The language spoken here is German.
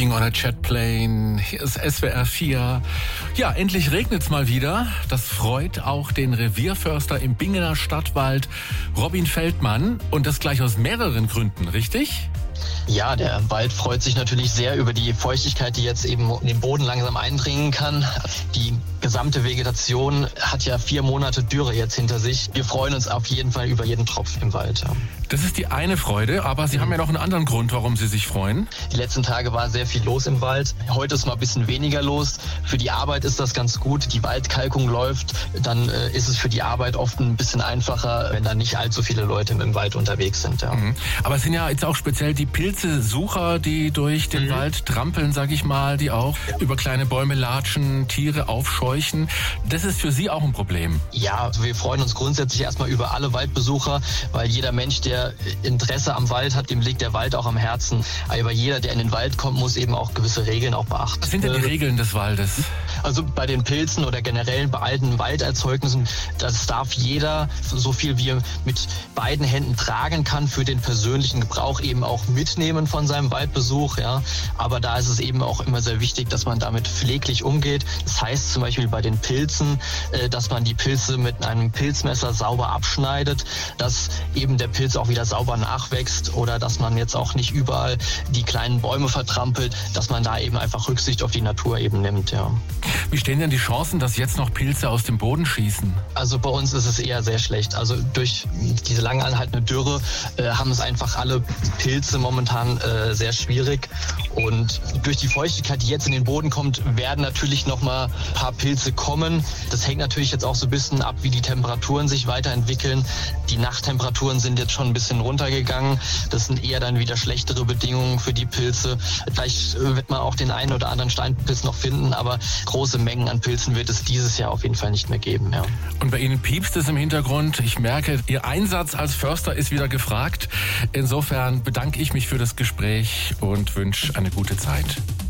Flying on a Jet Plane, hier ist SWR 4. Ja, endlich regnet's mal wieder. Das freut auch den Revierförster im Bingener Stadtwald, Robin Feldmann. Und das gleich aus mehreren Gründen, richtig? Ja, der Wald freut sich natürlich sehr über die Feuchtigkeit, die jetzt eben in den Boden langsam eindringen kann. Die gesamte Vegetation hat ja 4 Monate Dürre jetzt hinter sich. Wir freuen uns auf jeden Fall über jeden Tropfen im Wald. Ja. Das ist die eine Freude, aber Sie haben ja noch einen anderen Grund, warum Sie sich freuen. Die letzten Tage war sehr viel los im Wald. Heute ist mal ein bisschen weniger los. Für die Arbeit ist das ganz gut. Die Waldkalkung läuft. Dann ist es für die Arbeit oft ein bisschen einfacher, wenn da nicht allzu viele Leute im Wald unterwegs sind. Ja. Aber es sind ja jetzt auch speziell die Pilzesucher, die durch den Wald trampeln, sag ich mal, die auch über kleine Bäume latschen, Tiere aufscheuchen. Das ist für Sie auch ein Problem. Ja, also wir freuen uns grundsätzlich erstmal über alle Waldbesucher, weil jeder Mensch, der Interesse am Wald hat, dem liegt der Wald auch am Herzen. Aber jeder, der in den Wald kommt, muss eben auch gewisse Regeln auch beachten. Was sind denn die Regeln des Waldes? Also bei den Pilzen oder generell bei alten Walderzeugnissen, das darf jeder so viel wie er mit beiden Händen tragen kann für den persönlichen Gebrauch eben auch mitnehmen von seinem Waldbesuch. Ja. Aber da ist es eben auch immer sehr wichtig, dass man damit pfleglich umgeht. Das heißt zum Beispiel bei den Pilzen, dass man die Pilze mit einem Pilzmesser sauber abschneidet, dass eben der Pilz auch wieder sauber nachwächst oder dass man jetzt auch nicht überall die kleinen Bäume vertrampelt, dass man da eben einfach Rücksicht auf die Natur eben nimmt. Ja. Wie stehen denn die Chancen, dass jetzt noch Pilze aus dem Boden schießen? Also bei uns ist es eher sehr schlecht. Also durch diese lang anhaltende Dürre haben es einfach alle Pilze momentan sehr schwierig. Und durch die Feuchtigkeit, die jetzt in den Boden kommt, werden natürlich noch mal ein paar Pilze kommen. Das hängt natürlich jetzt auch so ein bisschen ab, wie die Temperaturen sich weiterentwickeln. Die Nachttemperaturen sind jetzt schon ein bisschen runtergegangen. Das sind eher dann wieder schlechtere Bedingungen für die Pilze. Vielleicht wird man auch den einen oder anderen Steinpilz noch finden, aber große Mengen an Pilzen wird es dieses Jahr auf jeden Fall nicht mehr geben. Ja. Und bei Ihnen piepst es im Hintergrund. Ich merke, Ihr Einsatz als Förster ist wieder gefragt. Insofern bedanke ich mich für das Gespräch und wünsche eine gute Zeit.